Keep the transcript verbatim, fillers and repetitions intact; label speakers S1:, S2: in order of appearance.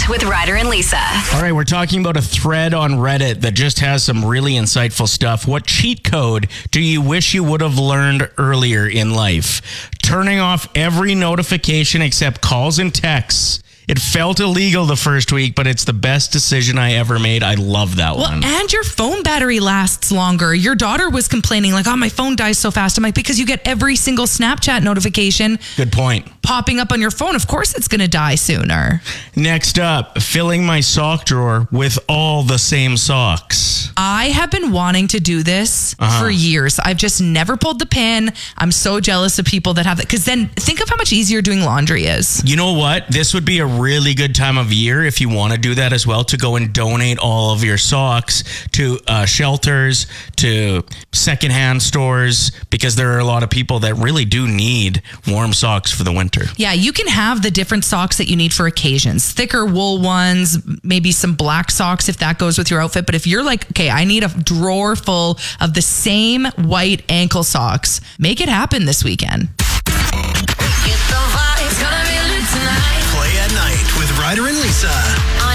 S1: with Ryder and Lisa.
S2: All right, we're talking about a thread on Reddit that just has some really insightful stuff. What cheat code do you wish you would have learned earlier in life? Turning off every notification except calls and texts. It felt illegal the first week, but it's the best decision I ever made. I love that
S3: well,
S2: one.
S3: And your phone battery lasts longer. Your daughter was complaining like, oh, my phone dies so fast. I'm like, because you get every single Snapchat notification.
S2: Good point.
S3: Popping up on your phone. Of course it's going to die sooner.
S2: Next up, filling my sock drawer with all the same socks.
S3: I have been wanting to do this uh-huh. for years. I've just never pulled the pin. I'm so jealous of people that have that. Because then think of how much easier doing laundry is.
S2: You know what? This would be a really good time of year if you want to do that as well, to go and donate all of your socks to uh, shelters, to secondhand stores, because there are a lot of people that really do need warm socks for the winter.
S3: Yeah, you can have the different socks that you need for occasions. Thicker wool ones, maybe some black socks if that goes with your outfit. But if you're like, okay, I need a drawer full of the same white ankle socks, make it happen this weekend.